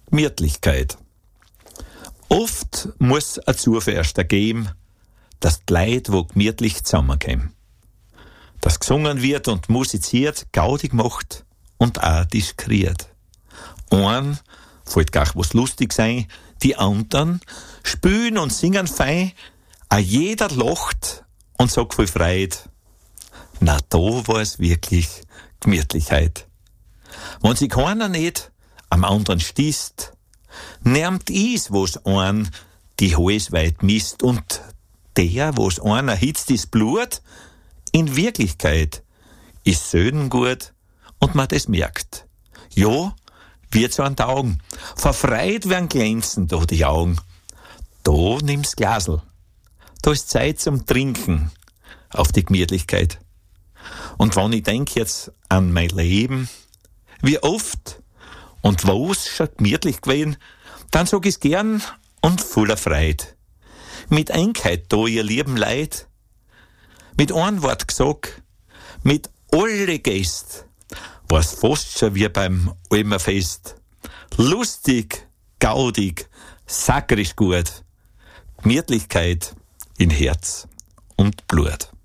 Gemütlichkeit. Oft muss ein Zuverst ergeben, dass die Leute, wo gemütlich zusammenkommen. Dass gesungen wird und musiziert, gaudig macht und auch diskret. Einen fällt gar was lustig sein, die anderen spülen und singen fein, auch jeder lacht und sagt voll Freude. Na, da war's wirklich Gemütlichkeit. Wenn sich keiner nicht am anderen stießt, nimmt is, wo's einen die Hals weit misst und der, wo's einen erhitzt, ist Blut, in Wirklichkeit ist selten gut und man das merkt. Ja, wird so an Taugen. Vor Freude werden glänzen da die Augen. Da nimm's Glasl. Da ist Zeit zum Trinken auf die Gemütlichkeit. Und wenn ich denk jetzt an mein Leben, wie oft und wo's schon gemütlich gewesen, dann sag ich's gern und voller Freude. Mit Einkeit da, ihr lieben Leid, mit ein Wort gesagt, mit alle Gäste, war's fast schon wie beim Almerfest. Lustig, gaudig, sakrisch gut, Gemütlichkeit in Herz und Blut.